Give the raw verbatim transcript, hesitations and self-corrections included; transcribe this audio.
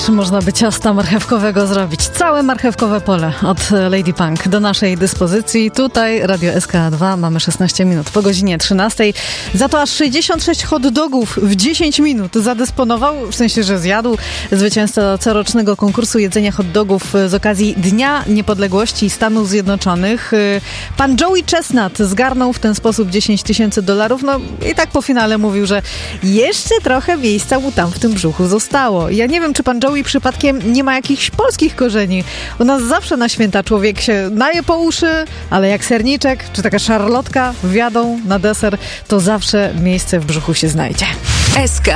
Czy można by ciasta marchewkowego zrobić? Całe marchewkowe pole od Lady Punk do naszej dyspozycji. Tutaj Radio S K dwa, mamy szesnaście minut po godzinie trzynastej. Za to aż sześćdziesiąt sześć hot dogów w dziesięć minut zadysponował, w sensie, że zjadł zwycięzca corocznego konkursu jedzenia hot dogów z okazji Dnia Niepodległości Stanów Zjednoczonych. Pan Joey Chestnut zgarnął w ten sposób dziesięć tysięcy dolarów. No i tak po finale mówił, że jeszcze trochę miejsca mu tam w tym brzuchu zostało. Ja nie wiem, czy pan Joey przypadkiem nie ma jakichś polskich korzeni. U nas zawsze na święta człowiek się naje po uszy, ale jak serniczek, czy taka szarlotka wjadą na deser, to zawsze miejsce w brzuchu się znajdzie. S K